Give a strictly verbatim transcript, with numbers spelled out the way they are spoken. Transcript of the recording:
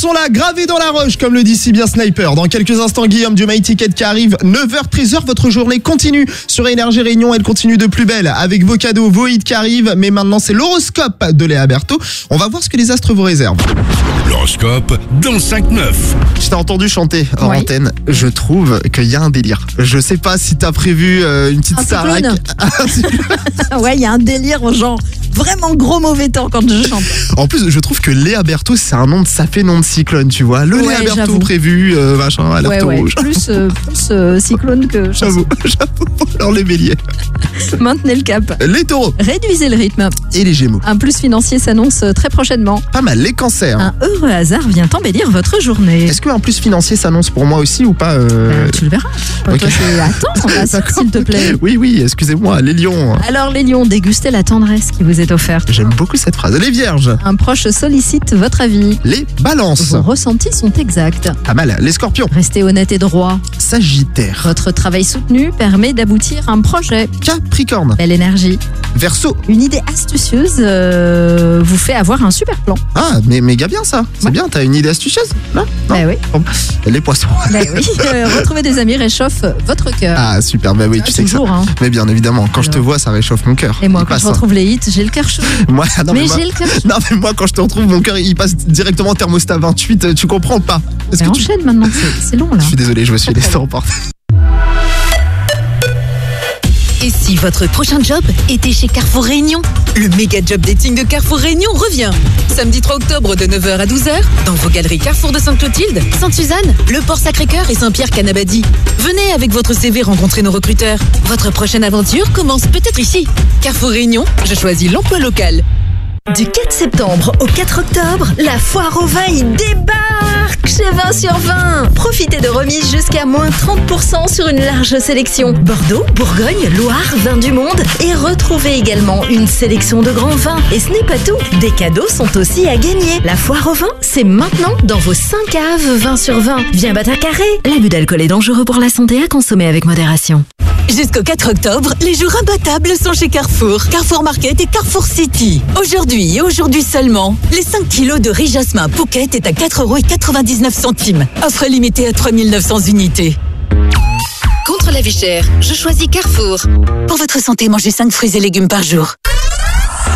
sont là, gravés dans la roche, comme le dit si bien Sniper. Dans quelques instants, Guillaume du My Ticket qui arrive. neuf heures treize heures, votre journée continue sur Énergie Réunion. Elle continue de plus belle avec vos cadeaux, vos hits qui arrivent. Mais maintenant, c'est l'horoscope de Léa Berthaud. On va voir ce que les astres vous réservent. L'horoscope dans le cinq neuf. Je t'ai entendu chanter en Oui. antenne. Je trouve qu'il y a un délire. Je sais pas si t'as prévu euh, une petite Un starac. cyclone. Ouais, il y a un délire, genre vraiment gros mauvais temps quand je chante. En plus, je trouve que Léa Berthaud, c'est un nom de, ça fait nom de cyclone, tu vois. Le Ouais, Léa Berthaud j'avoue. prévu, euh, machin, alerte Ouais, ouais, rouge. plus, euh, plus euh, cyclone que chanson. J'avoue, j'avoue. Alors les béliers, Maintenez le cap. les taureaux Réduisez le rythme. et les gémeaux. Un plus financier s'annonce très prochainement. Pas mal, les cancers. Un heureux hasard vient embellir votre journée. Est-ce qu'un plus financier s'annonce pour moi aussi ou pas euh... Ben, tu le verras. ok. Toi, c'est... Attends, passe, D'accord. s'il te plaît. Oui, oui, excusez-moi, les lions. Alors les lions, dégustez la tendresse qui vous est offerte. J'aime beaucoup cette phrase. Les vierges, Un proche sollicite votre avis. les balances. Vos ressentis sont exacts. Pas mal, les scorpions. Restez honnête et droit. Sagittaire, Votre travail soutenu permet d'aboutir à un projet. Capricorne, Belle énergie. Verseau. Une idée astucieuse euh, vous fait avoir un super plan. Ah, mais méga bien ça. C'est Ouais. bien, t'as une idée astucieuse là Non. Ben oui. Bon. Les poissons. Ben oui. Euh, retrouver des amis réchauffe votre cœur. Ah, super, bah oui, Ah, tu sais que ça. toujours, hein. Mais bien évidemment, quand je te Alors. vois, ça réchauffe mon cœur. Et moi, Il quand passe, je hein. retrouve les hits, j'ai le cœur chaud. Moi, non, mais mais moi- j'ai le cœur chaud. Non mais moi quand je te retrouve mon cœur il passe directement thermostat vingt-huit, euh, tu comprends pas? Est-ce Ben que tu... enchaîne maintenant, c'est, c'est long là. Je suis désolé, je me suis laissé emporter. Et si votre prochain job était chez Carrefour Réunion? Le méga job dating de Carrefour Réunion revient. Samedi trois octobre de neuf heures à douze heures dans vos galeries Carrefour de Sainte-Clotilde, Sainte-Suzanne, Le Port-Sacré-Cœur et Saint-Pierre-Canabadi. Venez avec votre C V rencontrer nos recruteurs. Votre prochaine aventure commence peut-être ici. Carrefour Réunion, je choisis l'emploi local. Du quatre septembre au quatre octobre, la foire au vin y débarque chez vingt sur vingt. Profitez de remises jusqu'à moins trente pour cent sur une large sélection. Bordeaux, Bourgogne, Loire, vins du monde. Et retrouvez également une sélection de grands vins. Et ce n'est pas tout, des cadeaux sont aussi à gagner. La foire au vin, c'est maintenant dans vos cinq caves vingt sur vingt. Viens battre un carré. L'abus d'alcool est dangereux pour la santé, à consommer avec modération. Jusqu'au quatre octobre, les jours imbattables sont chez Carrefour. Carrefour Market et Carrefour City. Aujourd'hui et aujourd'hui seulement, les cinq kilos de riz jasmin Phuket est à quatre euros quatre-vingt-dix-neuf. Offre limitée à trois mille neuf cents unités. Contre la vie chère, je choisis Carrefour. Pour votre santé, mangez cinq fruits et légumes par jour.